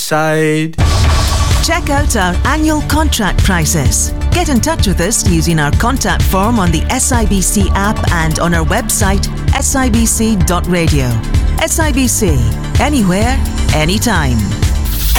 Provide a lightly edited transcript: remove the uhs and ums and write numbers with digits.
side. Check out our annual contract prices. Get in touch with us using our contact form on the SIBC app and on our website sibc.radio. SIBC, anywhere, anytime.